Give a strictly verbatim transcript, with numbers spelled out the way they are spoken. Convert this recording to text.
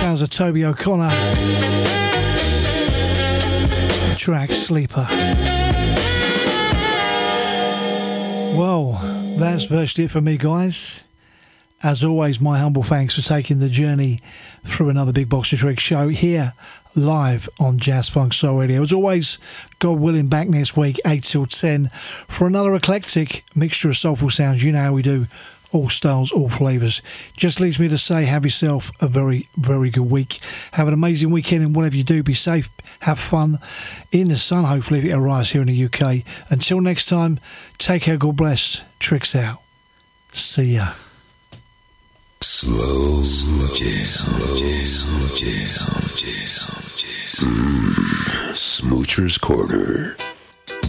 sounds of Toby O'Connor. Track Sleeper. Well, that's virtually it for me, guys. As always, my humble thanks for taking the journey through another Big Box of Tricks show here live on Jazz Funk Soul Radio. As always, God willing, back next week, eight till ten, for another eclectic mixture of soulful sounds. You know how we do. All styles, all flavours. Just leaves me to say, have yourself a very, very good week. Have an amazing weekend, and whatever you do, be safe, have fun in the sun, hopefully, if it arrives here in the U K. Until next time, take care, God bless. Tricks out. See ya. Slow, slow jazz, slow jazz, slow jazz, slow jazz, slow jazz. Mmm, Smoocher's Corner.